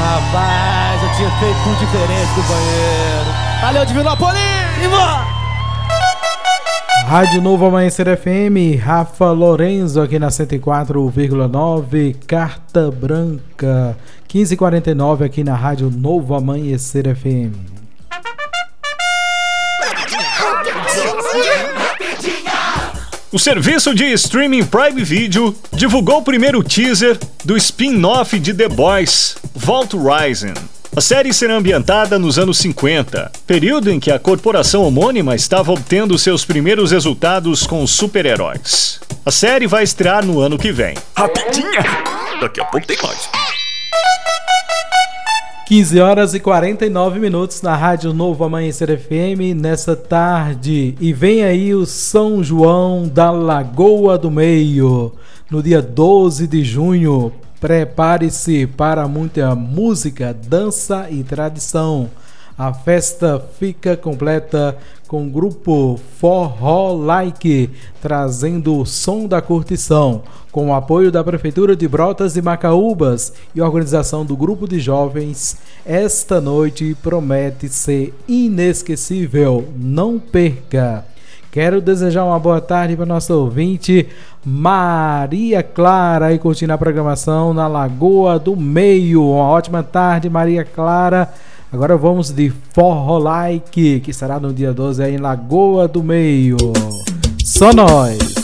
Rapaz, eu tinha feito tudo diferente do banheiro. Valeu, Divinópolis! Rádio Novo Amanhecer FM, Rafa Lorenzo aqui na 104,9, Carta Branca, 15h49 aqui na Rádio Novo Amanhecer FM. O serviço de streaming Prime Video divulgou o primeiro teaser do spin-off de The Boys, Vault Rising. A série será ambientada nos anos 50, período em que a corporação homônima estava obtendo seus primeiros resultados com os super-heróis. A série vai estrear no ano que vem. Rapidinha! Daqui a pouco tem mais. 15h49 na Rádio Novo Amanhecer FM nessa tarde. E vem aí o São João da Lagoa do Meio, no dia 12 de junho. Prepare-se para muita música, dança e tradição. A festa fica completa com o grupo Forró Like, trazendo o som da curtição, com o apoio da Prefeitura de Brotas e Macaúbas e organização do grupo de jovens. Esta noite promete ser inesquecível, não perca! Quero desejar uma boa tarde para nossa ouvinte Maria Clara, aí curtindo a programação na Lagoa do Meio. Uma ótima tarde, Maria Clara. Agora vamos de Forró Like, que será no dia 12 aí em Lagoa do Meio. Só nós!